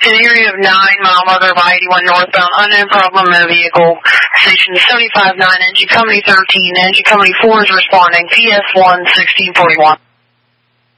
To the area of 9 Mile Mother of I-81 northbound, unknown problem in a vehicle. Station 75-9, engine company 13, engine company 4 is responding. PS1 1641.